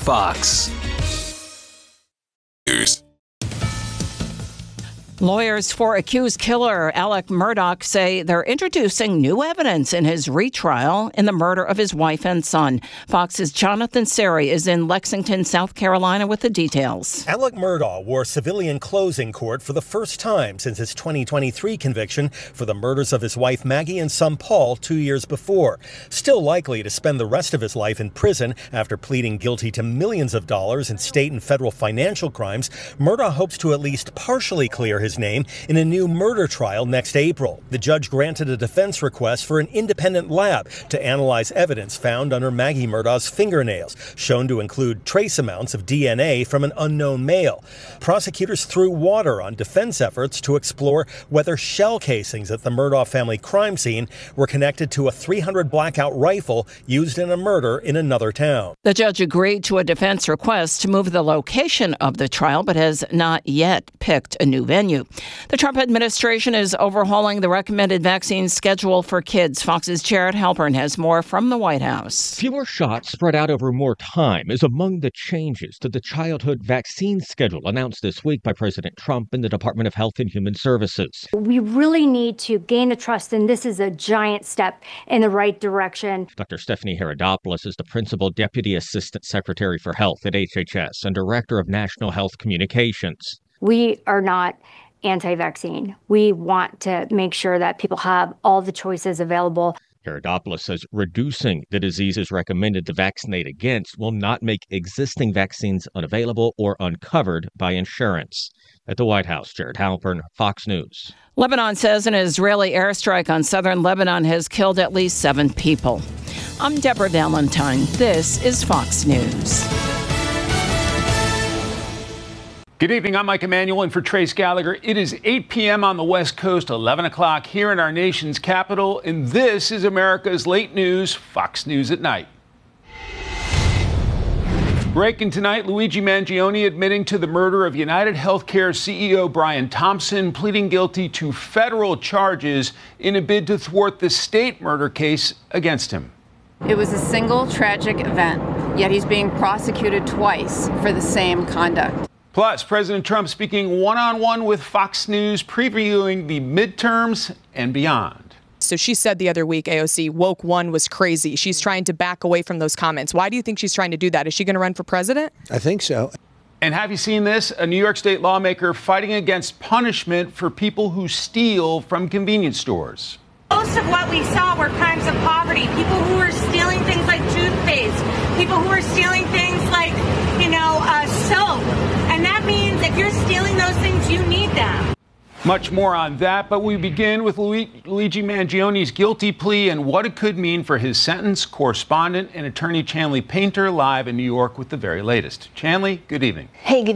Fox News. Lawyers for accused killer Alec Murdaugh say they're introducing new evidence in his retrial in the murder of his wife and son. Fox's Jonathan Seri is in Lexington, South Carolina with the details. Alec Murdaugh wore civilian clothes in court for the first time since his 2023 conviction for the murders of his wife Maggie and son Paul 2 years before. Still likely to spend the rest of his life in prison after pleading guilty to millions of dollars in state and federal financial crimes, Murdaugh hopes to at least partially clear his name in a new murder trial next April. The judge granted a defense request for an independent lab to analyze evidence found under Maggie Murdaugh's fingernails, shown to include trace amounts of DNA from an unknown male. Prosecutors threw water on defense efforts to explore whether shell casings at the Murdaugh family crime scene were connected to a .300 blackout rifle used in a murder in another town. The judge agreed to a defense request to move the location of the trial, but has not yet picked a new venue. The Trump administration is overhauling the recommended vaccine schedule for kids. Fox's Jared Halpern has more from the White House. Fewer shots spread out over more time is among the changes to the childhood vaccine schedule announced this week by President Trump and the Department of Health and Human Services. We really need to gain the trust, and this is a giant step in the right direction. Dr. Stephanie Herodopoulos is the Principal Deputy Assistant Secretary for Health at HHS and Director of National Health Communications. We are not anti-vaccine. We want to make sure that people have all the choices available. Herodopoulos says reducing the diseases recommended to vaccinate against will not make existing vaccines unavailable or uncovered by insurance. At the White House, Jared Halpern, Fox News. Lebanon says an Israeli airstrike on southern Lebanon has killed at least 7 people. I'm Deborah Valentine. This is Fox News. Good evening, I'm Mike Emanuel, and for Trace Gallagher, it is 8 p.m. on the West Coast, 11 o'clock here in our nation's capital, and this is America's late news, Fox News at Night. Breaking tonight, Luigi Mangione admitting to the murder of United Healthcare CEO Brian Thompson, pleading guilty to federal charges in a bid to thwart the state murder case against him. It was a single tragic event, yet he's being prosecuted twice for the same conduct. Plus, President Trump speaking one-on-one with Fox News, previewing the midterms and beyond. So she said the other week, AOC, woke one was crazy. She's trying to back away from those comments. Why do you think she's trying to do that? Is she going to run for president? I think so. And have you seen this? A New York State lawmaker fighting against punishment for people who steal from convenience stores. Most of what we saw were crimes of poverty. People who were stealing things like toothpaste. People who were stealing things like, soap. And that means if you're stealing those things, you need them. Much more on that, but we begin with Luigi Mangione's guilty plea and what it could mean for his sentence. Correspondent and attorney Chanley Painter live in New York with the very latest. Chanley, good evening. Hey, good